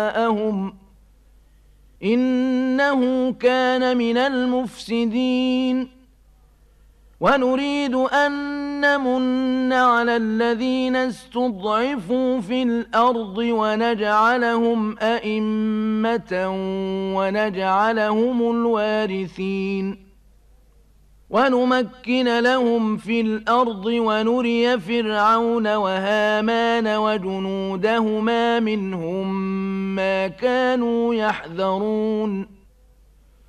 إنه كان من المفسدين ونريد أن نمن على الذين استضعفوا في الأرض ونجعلهم أئمة ونجعلهم الوارثين ونمكن لهم في الأرض ونري فرعون وهامان وجنودهما منهم ما كانوا يحذرون